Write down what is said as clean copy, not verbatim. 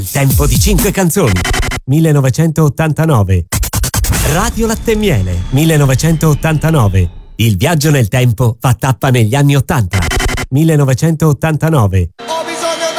Il tempo di 5 canzoni. 1989. Radio Latte e Miele. 1989. Il viaggio nel tempo fa tappa negli anni 80. 1989.